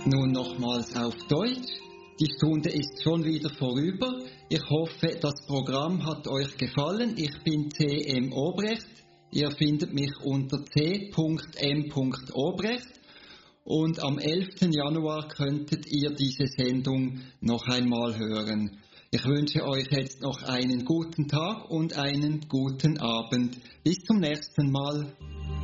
Nun nochmals auf Deutsch. Die Stunde ist schon wieder vorüber. Ich hoffe, das Programm hat euch gefallen. Ich bin C.M. Obrecht. Ihr findet mich unter c.m.obrecht. Und am 11. Januar könntet ihr diese Sendung noch einmal hören. Ich wünsche euch jetzt noch einen guten Tag und einen guten Abend. Bis zum nächsten Mal.